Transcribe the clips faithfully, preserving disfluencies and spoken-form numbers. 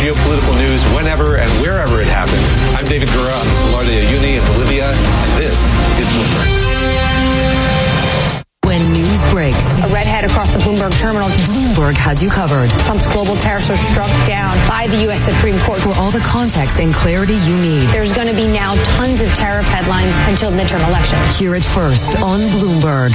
geopolitical news whenever and wherever it happens. I'm David Gura on the Salar de Uyuni in Bolivia, and this is Bloomberg. When news breaks, a redhead across the Bloomberg terminal. Bloomberg has you covered. Trump's global tariffs are struck down by the U S Supreme Court. For all the context and clarity you need, there's going to be now tons of tariff headlines until midterm elections. Hear it first on Bloomberg.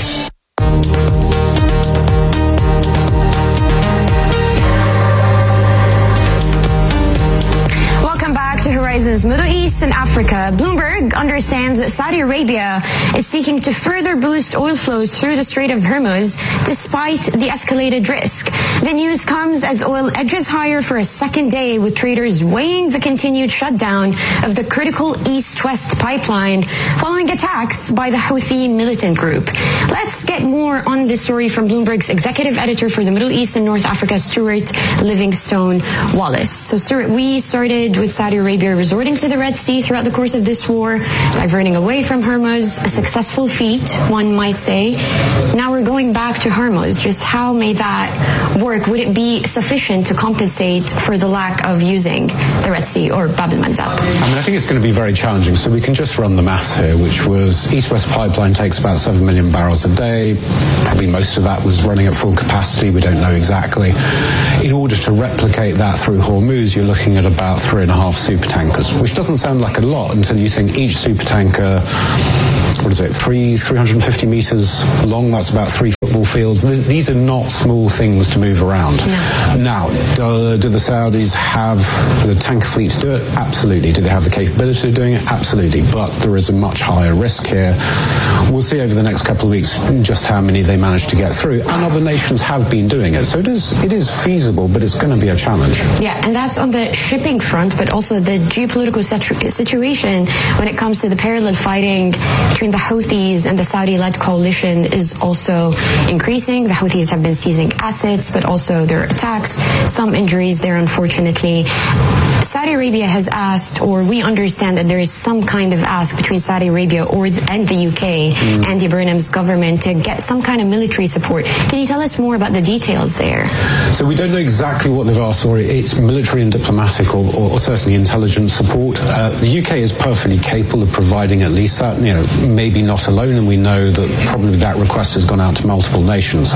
To Horizons Middle East and Africa, Bloomberg understands that Saudi Arabia is seeking to further boost oil flows through the Strait of Hormuz despite the escalated risk. The news comes as oil edges higher for a second day, with traders weighing the continued shutdown of the critical east-west pipeline following attacks by the Houthi militant group. Let's get more on this story from Bloomberg's executive editor for the Middle East and North Africa, Stuart Livingstone Wallace. So, Stuart, we started with Saudi Arabia resorting to the Red Sea throughout the course of this war, diverting away from Hormuz, a successful feat, one might say. Now we're going back to Hormuz. Just how may that work? Would it be sufficient to compensate for the lack of using the Red Sea or Bab el-Mandab? I mean, I think it's going to be very challenging. So we can just run the maths here, which was East-West Pipeline takes about seven million barrels a day. Probably most of that was running at full capacity. We don't know exactly. In order to replicate that through Hormuz, you're looking at about three and a half super tankers, which doesn't sound like a lot until you think each super tanker, what is it, three, three hundred fifty meters long. That's about three football fields. These are not small things to move around. No. Now, do, do the Saudis have the tanker fleet to do it? Absolutely. Do they have the capability of doing it? Absolutely. But there is a much higher risk here. We'll see over the next couple of weeks just how many they manage to get through. And other nations have been doing it. So it is, it is feasible, but it's going to be a challenge. Yeah, and that's on the shipping front, but also the geopolitical situ- situation when it comes to the parallel fighting between the Houthis and the Saudi-led coalition is also increasing. The Houthis have been seizing assets, but also their attacks, some injuries there, unfortunately. Saudi Arabia has asked, or we understand that there is some kind of ask between Saudi Arabia or and the U K, mm. Andy Burnham's government, to get some kind of military support. Can you tell us more about the details there? So we don't know exactly what they've asked for. It's military and diplomatic, or, or certainly intelligence support. Uh, the U K is perfectly capable of providing at least that, you know, maybe not alone, and we know that probably that request has gone out to multiple nations.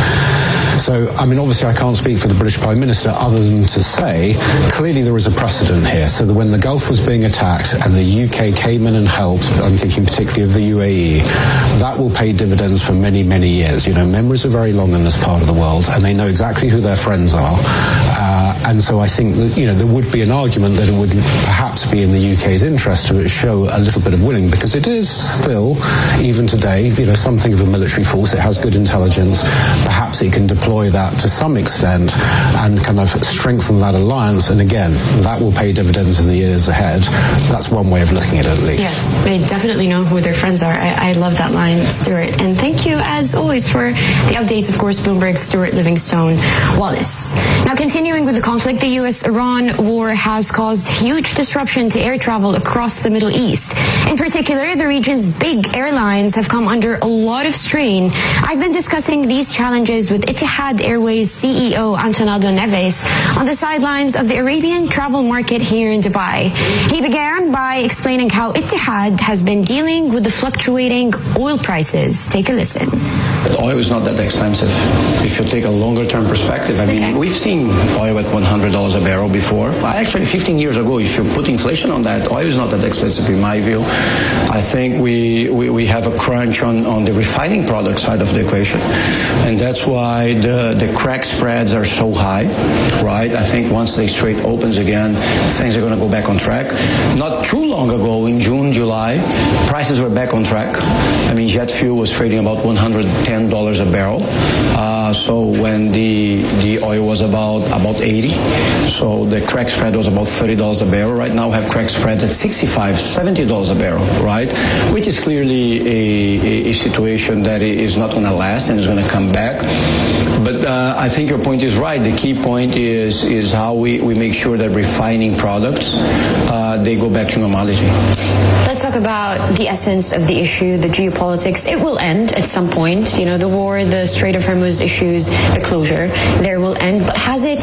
So, I mean, obviously I can't speak for the British Prime Minister other than to say, clearly there is a precedent here. So that when the Gulf was being attacked and the U K came in and helped, I'm thinking particularly of the U A E, that will pay dividends for many, many years. You know, memories are very long in this part of the world, and they know exactly who their friends are. Uh, and so I think that, you know, there would be an argument that it would perhaps be in the U K's interest to show a little bit of willing, because it is still, even today, you know, something of a military force. It has good intelligence. Perhaps it can deploy that to some extent and kind of strengthen that alliance. And again, that will pay dividends in the years ahead. That's one way of looking at it, at least. Yeah, they definitely know who their friends are. I, I love that line, Stuart. And thank you, as always, for the updates. Of course, Bloomberg's Stuart Livingstone Wallace. Now, continuing with the conflict, the U S Iran war has caused huge disruption to air travel across the Middle East. In particular, the region's big airlines have come under a lot of strain. I've been discussing these challenges with Etihad Airways C E O Antonado Neves on the sidelines of the Arabian travel market here in Dubai. He began by explaining how Etihad has been dealing with the fluctuating oil prices. Take a listen. Oil is not that expensive. If you take a longer term perspective, I mean, okay. We've seen oil at one hundred dollars a barrel before. Well, actually, fifteen years ago, if you put inflation on that, oil is not that expensive in my view. I think we, we, we have a crunch on, on the refining product side of the equation. And that's why the, the crack spreads are so high, right? I think once the strait opens again, things are going to go back on track. Not too long ago, in June, July, prices were back on track. I mean, jet fuel was trading about one hundred ten dollars a barrel. Uh, so when the the oil was about about eighty, so the crack spread was about thirty dollars a barrel. Right now, we have crack spread at sixty-five, seventy dollars a barrel, right? Which is clearly a, a, a situation that is not going to last and is going to come back. But uh, I think your point is right. The key point is is how we, we make sure that refining products, uh, they go back to normality. Let's talk about the essence of the issue, the geopolitics. It will end at some point. You know, the war, the Strait of Hormuz issues, the closure, there will end. But has it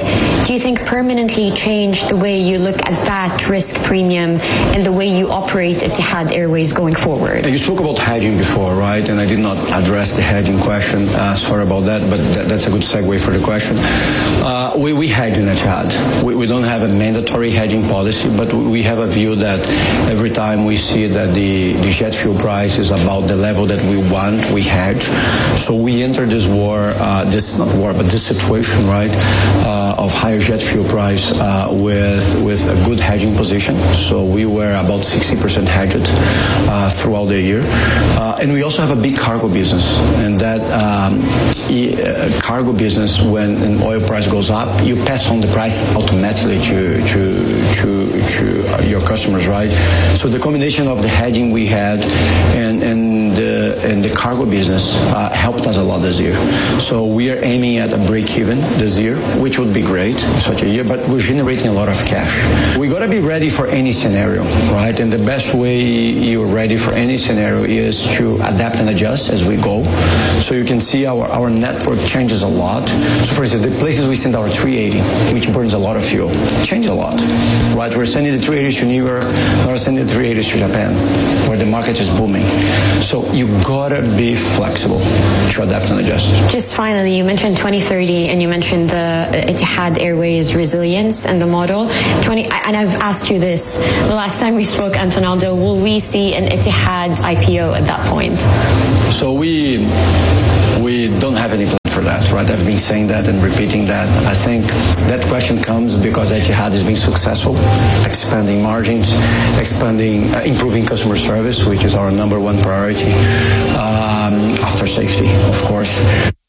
do you think permanently change the way you look at that risk premium and the way you operate Etihad Airways going forward? You spoke about hedging before, right? And I did not address the hedging question. Uh, sorry about that, but that, that's a good segue for the question. Uh, we, we hedge in Etihad. We, we don't have a mandatory hedging policy, but we have a view that every time we see that the, the jet fuel price is about the level that we want, we hedge. So we enter this war, uh, this not war, but this situation, right, uh, of higher jet fuel price uh, with with a good hedging position. So we were about sixty percent hedged uh, throughout the year, uh, and we also have a big cargo business, and that um, e- uh, cargo business, when an oil price goes up, you pass on the price automatically to to to, to your customers, right? So the combination of the hedging we had and and the, and the cargo business uh, helped us a lot this year. So we are aiming at a break even this year, which would be great in such a year, but we're generating a lot of cash. We got to be ready for any scenario, right? And the best way you're ready for any scenario is to adapt and adjust as we go. So you can see our, our network changes a lot. So for instance, the places we send our three eighty, which burns a lot of fuel, change a lot, right? We're sending the three eighties to New York, now we're sending the three eighties to Japan, where the market is booming. So you gotta be flexible to adapt and adjust. Just finally, you mentioned twenty thirty and you mentioned the Etihad Airways resilience and the model. twenty and I've asked you this the last time we spoke, Antonaldo. Will we see an Etihad I P O at that point? So we we don't have any plan for that, right? I've been saying that and repeating that. I think that question comes because Etihad has been successful, expanding margins, expanding, uh, improving customer service, which is our number one priority, um, after safety, of course.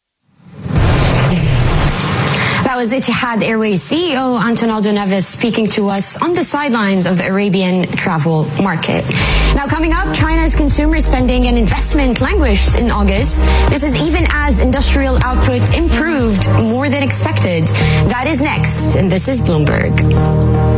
That was Etihad Airways C E O Antonaldo Neves speaking to us on the sidelines of the Arabian travel market. Now coming up, China's consumer spending and investment languished in August. This is even as industrial output improved more than expected. That is next, and this is Bloomberg.